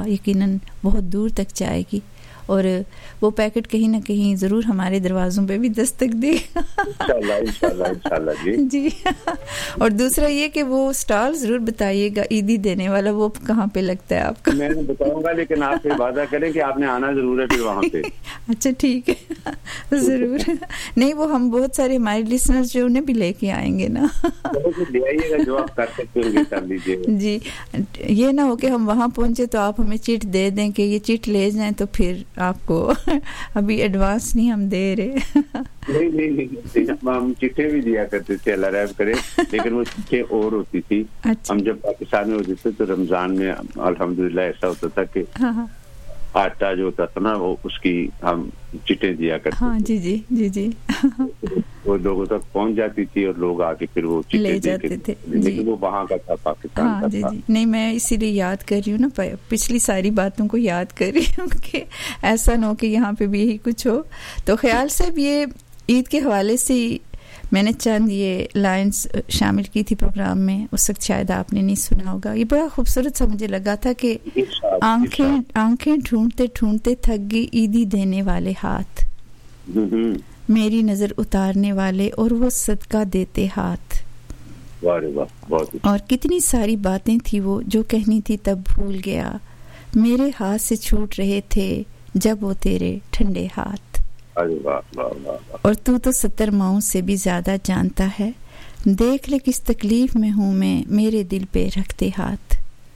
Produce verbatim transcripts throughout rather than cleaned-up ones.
دعا یقیناً بہت دور تک جائے گی، اور وہ پیکٹ کہیں نہ کہیں ضرور ہمارے دروازوں پہ بھی دستک دے گا انشاءاللہ انشاءاللہ انشاءاللہ جی جی. اور دوسرا یہ کہ وہ اسٹال ضرور بتائیے گا عیدی دینے والا، وہ کہاں پہ لگتا ہے آپ کا؟ میں نے بتاؤں گا، لیکن آپ سے وعدہ کریں کہ آپ نے آنا ضرور ہے پھر وہاں پہ. اچھا ٹھیک ہے، ضرور. نہیں وہ ہم بہت سارے ہمارے لسنرز جو انہیں بھی لے کے آئیں گے نا. لے آئیے گا، جو آپ کر سکتے ہو کر لیجیے جی. یہ نہ ہو کہ ہم وہاں پہنچے تو آپ ہمیں چٹ دے دیں کہ یہ چٹ لے جائیں، تو پھر آپ کو ابھی ایڈوانس نہیں ہم دے رہے. نہیں نہیں نہیں، ہم چٹھے بھی دیا کرتے تھے، اللہ رحم کرے، لیکن وہ چٹھے اور ہوتی تھی. ہم جب پاکستان میں ہوتے تھے تو رمضان میں الحمدللہ ایسا ہوتا تھا کہ آٹا جو ہوتا تھا نا وہ اس کی ہم چٹیں دیا کرتے. ہاں جی جی جی جی وہ لوگوں تک پہنچ جاتی تھی اور لوگ آ کے پھر وہ لے جاتے تھے. لیکن وہ وہاں کا تھا، پاکستان کا تھا. نہیں میں اسی لیے یاد کر رہی ہوں نا، پچھلی ساری باتوں کو یاد کر رہی ہوں کہ ایسا نہ ہو کہ یہاں پہ بھی یہی کچھ ہو. تو خیال صاحب یہ عید کے حوالے سے میں نے چند یہ لائنز شامل کی تھی پروگرام میں، اس وقت شاید آپ نے نہیں سنا ہوگا. یہ بڑا خوبصورت سا مجھے لگا تھا کہ آنکھیں آنکھیں ڈھونڈتے ڈھونڈتے تھک گئی عیدی دینے والے ہاتھ، میری نظر اتارنے والے اور وہ صدقہ دیتے ہاتھ. اور کتنی ساری باتیں تھی وہ جو کہنی تھی تب بھول گیا، میرے ہاتھ سے چھوٹ رہے تھے جب وہ تیرے ٹھنڈے ہاتھ. اور تو تو ستر ماؤں سے بھی زیادہ جانتا ہے، دیکھ لے کس تکلیف میں ہوں میں، میرے دل پہ رکھتے ہاتھ.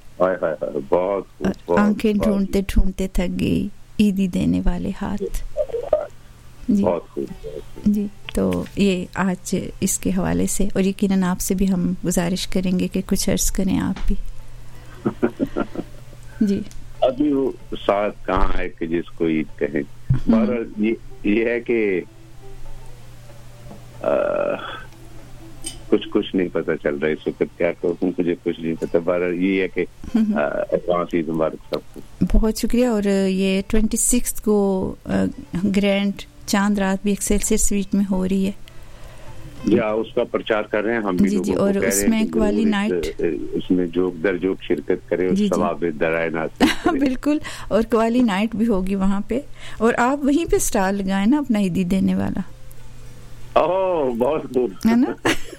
آنکھیں ڈھونڈتے ڈھونڈتے تھک گئی عیدی دینے والے ہاتھ. جی جی. تو یہ آج اس کے حوالے سے، اور یقیناً آپ سے بھی ہم گزارش کریں گے کہ کچھ عرض کریں آپ بھی. جی ابھی وہ ساتھ کہاں ہے کہ جس کو عید کہیں. یہ ہے کہ کچھ کچھ نہیں پتا چل رہا اس وقت، کیا کہوں مجھے کچھ نہیں پتا. بہرحال یہ ہے کہ ایڈوانس عید مبارک سب کو. بہت شکریہ. اور یہ ٹوینٹی سکس کو گرینڈ چاند رات بھی ایکسلسیئر سویٹ میں ہو رہی ہے. یا اس کا پرچار کر رہے ہیں ہم بھی. جی جی. اور اس میں قوالی نائٹ، اس میں جوک در جوک شرکت کرے، ثواب درائے ناصر. بالکل. اور قوالی نائٹ بھی ہوگی وہاں پہ، اور آپ وہیں پہ اسٹال لگائیں نا اپنا عیدی دینے والا. اوہ بہت خوب ہے نا.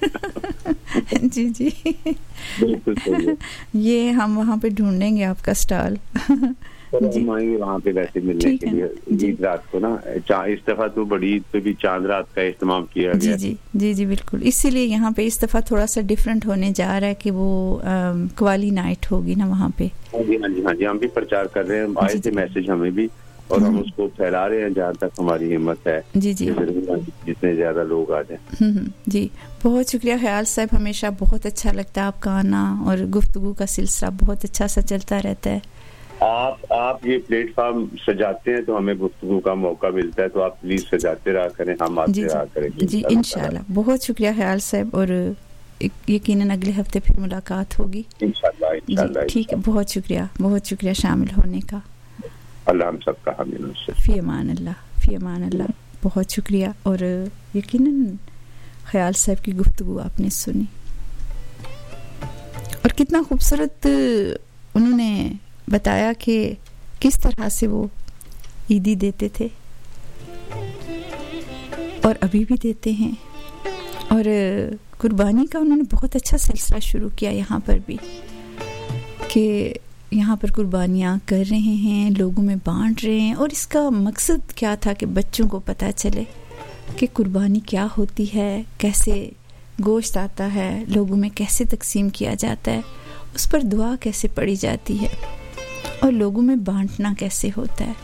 جی جی بالکل. یہ ہم وہاں پہ ڈھونڈیں گے آپ کا اسٹال. جی وہاں پہ ویسے ملنے کے لیے عید رات کو نا. اس دفعہ تو بڑی عید پہ بھی چاند رات کا اہتمام کیا گیا. جی جی جی جی بالکل. اسی لیے یہاں پہ اس دفعہ تھوڑا سا ڈفرینٹ ہونے جا رہا ہے کہ وہ قوالی نائٹ ہوگی نا وہاں پہ. ہاں جی ہاں جی ہاں جی. ہم بھی پرچار کر رہے ہیں، آئے تھے میسج ہمیں بھی، اور ہم اس کو پھیلا رہے ہیں جہاں تک ہماری ہمت ہے. جی جی. جتنے زیادہ لوگ آ جائیں. جی بہت شکریہ خیال صاحب. ہمیشہ بہت اچھا لگتا ہے آپ کا آنا، اور گفتگو کا سلسلہ بہت اچھا سا چلتا رہتا ہے. آپ آپ یہ پلیٹ فارم سجاتے ہیں تو ہمیں گفتگو کا موقع ملتا ہے، تو آپ پلیز سجاتے رہا کریں، ہم آتے رہا کریں گے. جی انشاءاللہ. بہت شکریہ خیال صاحب، اور یقیناً اگلے ہفتے پھر ملاقات ہوگی انشاءاللہ انشاءاللہ. ٹھیک ہے. بہت شکریہ بہت شکریہ شامل ہونے کا. اللہ ہم سب کا حامی ناصر. فی امان اللہ فی امان اللہ. بہت شکریہ. اور یقیناً خیال صاحب کی گفتگو آپ نے سنی، اور کتنا خوبصورت انہوں نے بتایا کہ کس طرح سے وہ عیدی دیتے تھے اور ابھی بھی دیتے ہیں. اور قربانی کا انہوں نے بہت اچھا سلسلہ شروع کیا یہاں پر بھی، کہ یہاں پر قربانیاں کر رہے ہیں، لوگوں میں بانٹ رہے ہیں. اور اس کا مقصد کیا تھا کہ بچوں کو پتہ چلے کہ قربانی کیا ہوتی ہے، کیسے گوشت آتا ہے، لوگوں میں کیسے تقسیم کیا جاتا ہے، اس پر دعا کیسے پڑھی جاتی ہے، اور لوگوں میں بانٹنا کیسے ہوتا ہے.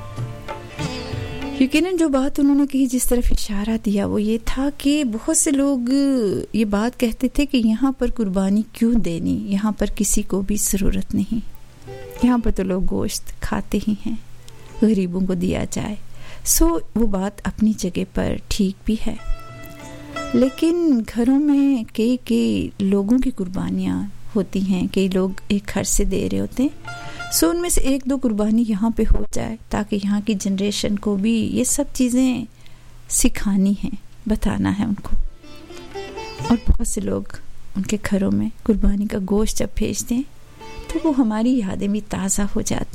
یقیناً جو بات انہوں نے کہی، جس طرف اشارہ دیا، وہ یہ تھا کہ بہت سے لوگ یہ بات کہتے تھے کہ یہاں پر قربانی کیوں دینی، یہاں پر کسی کو بھی ضرورت نہیں، یہاں پر تو لوگ گوشت کھاتے ہی ہیں، غریبوں کو دیا جائے. سو وہ بات اپنی جگہ پر ٹھیک بھی ہے، لیکن گھروں میں کئی کئی لوگوں کی قربانیاں ہوتی ہیں، کئی لوگ ایک خرچ سے دے رہے ہوتے ہیں. سو ان میں سے ایک دو قربانی یہاں پہ ہو جائے، تاکہ یہاں کی جنریشن کو بھی یہ سب چیزیں سکھانی ہیں، بتانا ہے ان کو. اور بہت سے لوگ ان کے گھروں میں قربانی کا گوشت جب بھیجتے ہیں تو وہ ہماری یادیں بھی تازہ ہو جاتی